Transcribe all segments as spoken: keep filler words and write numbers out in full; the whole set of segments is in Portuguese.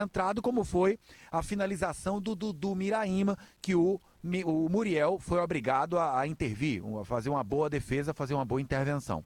entrado, como foi a finalização do Dudu Miraíma, que o, o Muriel foi obrigado a, a intervir, a fazer uma boa defesa, a fazer uma boa intervenção.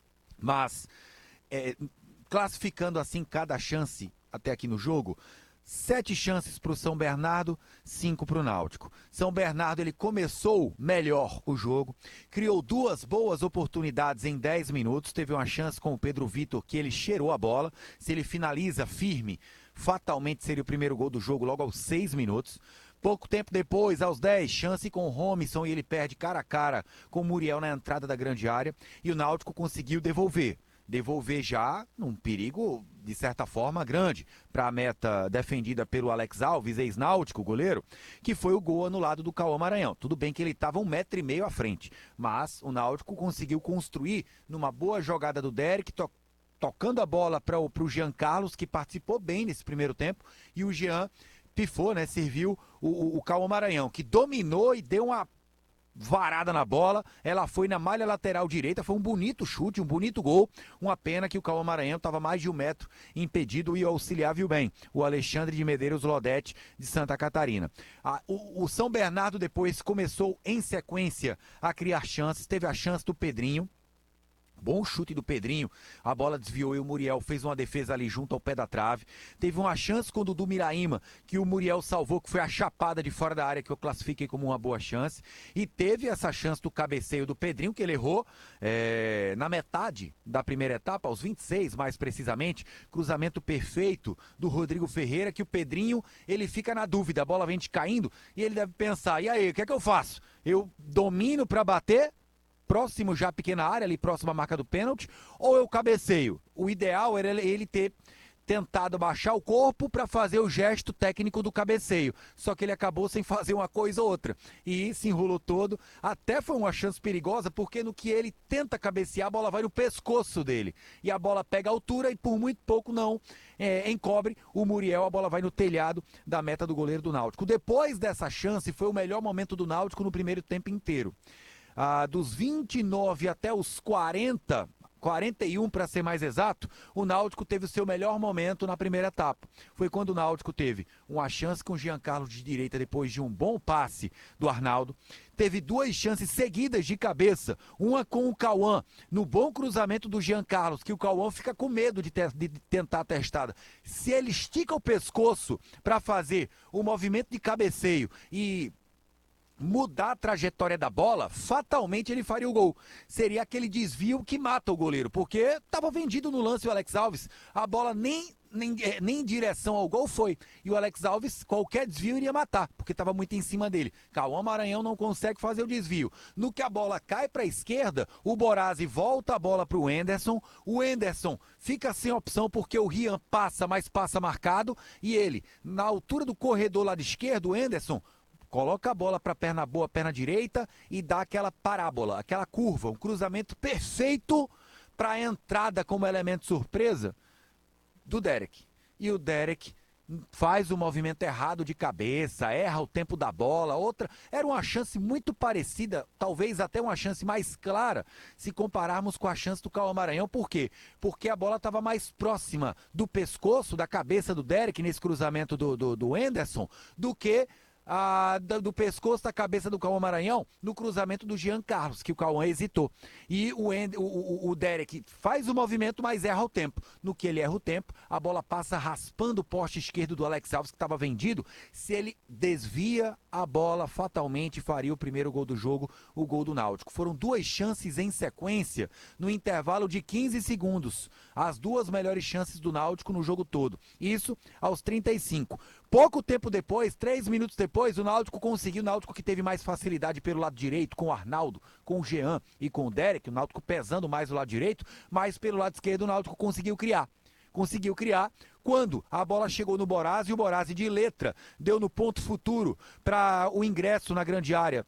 Mas, é, classificando assim cada chance até aqui no jogo, sete chances para o São Bernardo, cinco para o Náutico. São Bernardo ele começou melhor o jogo, criou duas boas oportunidades em dez minutos, teve uma chance com o Pedro Vitor que ele cheirou a bola, se ele finaliza firme, fatalmente seria o primeiro gol do jogo logo aos seis minutos. Pouco tempo depois, aos dez, chance com o Romisson e ele perde cara a cara com o Muriel na entrada da grande área e o Náutico conseguiu devolver. Devolver já num perigo, de certa forma, grande para a meta defendida pelo Alex Alves, ex-náutico, goleiro, que foi o gol anulado do Cauã Maranhão. Tudo bem que ele estava um metro e meio à frente, mas o Náutico conseguiu construir numa boa jogada do Derek, to tocando a bola para o Jean Carlos, que participou bem nesse primeiro tempo, e o Jean pifou, né, serviu o, o, o Cauã Maranhão, que dominou e deu uma varada na bola, ela foi na malha lateral direita, foi um bonito chute, um bonito gol, uma pena que o Cauã Maranhão estava mais de um metro impedido e o auxiliar viu bem, o Alexandre de Medeiros Lodete de Santa Catarina. Ah, o, o São Bernardo depois começou em sequência a criar chances, teve a chance do Pedrinho, bom chute do Pedrinho, a bola desviou e o Muriel fez uma defesa ali junto ao pé da trave. Teve uma chance com o Dudu Miraíma, que o Muriel salvou, que foi a chapada de fora da área, que eu classifiquei como uma boa chance. E teve essa chance do cabeceio do Pedrinho, que ele errou é, na metade da primeira etapa, aos vinte e seis mais precisamente. Cruzamento perfeito do Rodrigo Ferreira, que o Pedrinho, ele fica na dúvida, a bola vem de caindo e ele deve pensar, e aí, o que é que eu faço? Eu domino para bater? Próximo já à pequena área, ali próximo à marca do pênalti, ou eu cabeceio? O ideal era ele ter tentado baixar o corpo para fazer o gesto técnico do cabeceio, só que ele acabou sem fazer uma coisa ou outra, e se enrolou todo, até foi uma chance perigosa, porque no que ele tenta cabecear, a bola vai no pescoço dele, e a bola pega a altura e por muito pouco não é, encobre o Muriel, a bola vai no telhado da meta do goleiro do Náutico. Depois dessa chance, foi o melhor momento do Náutico no primeiro tempo inteiro. Ah, dos vinte e nove até os quarenta, quarenta e um para ser mais exato, o Náutico teve o seu melhor momento na primeira etapa. Foi quando o Náutico teve uma chance com o Jean Carlos de direita depois de um bom passe do Arnaldo. Teve duas chances seguidas de cabeça, uma com o Cauã, no bom cruzamento do Jean Carlos, que o Cauã fica com medo de, te de tentar a testada. Se ele estica o pescoço para fazer o movimento de cabeceio e mudar a trajetória da bola, fatalmente ele faria o gol. Seria aquele desvio que mata o goleiro, porque estava vendido no lance o Alex Alves, a bola nem, nem, nem em direção ao gol foi, e o Alex Alves, qualquer desvio iria matar, porque estava muito em cima dele. Cauã Maranhão não consegue fazer o desvio. No que a bola cai para a esquerda, o Borazzi volta a bola para o Enderson, o Enderson fica sem opção porque o Rian passa, mas passa marcado, e ele, na altura do corredor lado esquerdo, o Enderson coloca a bola para a perna boa, perna direita e dá aquela parábola, aquela curva, um cruzamento perfeito para a entrada como elemento surpresa do Derek. E o Derek faz o movimento errado de cabeça, erra o tempo da bola, outra, era uma chance muito parecida, talvez até uma chance mais clara, se compararmos com a chance do Cauã Maranhão. Por quê? Porque a bola estava mais próxima do pescoço, da cabeça do Derek, nesse cruzamento do, do, do Enderson, do que Ah, do, do pescoço da cabeça do Cauã Maranhão no cruzamento do Jean Carlos, que o Cauã hesitou. E o, o, o Derek faz o movimento, mas erra o tempo. No que ele erra o tempo, a bola passa raspando o poste esquerdo do Alex Alves, que estava vendido. Se ele desvia a bola, fatalmente faria o primeiro gol do jogo, o gol do Náutico. Foram duas chances em sequência, no intervalo de quinze segundos. As duas melhores chances do Náutico no jogo todo. Isso aos trinta e cinco. Pouco tempo depois, três minutos depois, o Náutico conseguiu, o Náutico que teve mais facilidade pelo lado direito, com o Arnaldo, com o Jean e com o Derek, o Náutico pesando mais o lado direito, mas pelo lado esquerdo o Náutico conseguiu criar. Conseguiu criar quando a bola chegou no Borazzi e o Borazzi de letra deu no ponto futuro para o ingresso na grande área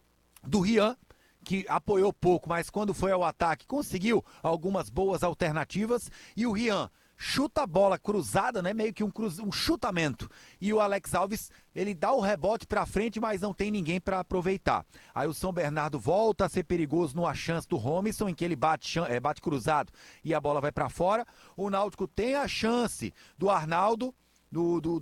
do Rian, que apoiou pouco, mas quando foi ao ataque conseguiu algumas boas alternativas, e o Rian chuta a bola cruzada, né? Meio que um, cruz, um chutamento. E o Alex Alves, ele dá o rebote pra frente, mas não tem ninguém para aproveitar. Aí o São Bernardo volta a ser perigoso numa chance do Romisson, em que ele bate, é, bate cruzado e a bola vai para fora. O Náutico tem a chance do Arnaldo, do, do,